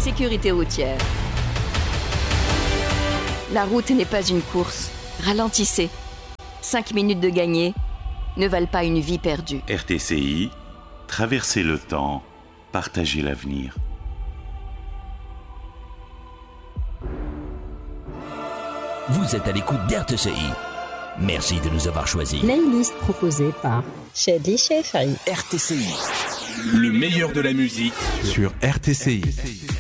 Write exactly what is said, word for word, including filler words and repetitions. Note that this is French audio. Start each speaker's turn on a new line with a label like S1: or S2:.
S1: Sécurité routière. La route n'est pas une course. Ralentissez. Cinq minutes de gagné ne valent pas une vie perdue.
S2: R T C I, traversez le temps, partagez l'avenir.
S3: Vous êtes à l'écoute d'R T C I. Merci de nous avoir choisis.
S4: Playlist proposée par Shady Shefari.
S3: R T C I.
S5: Le meilleur de la musique
S6: sur R T C I.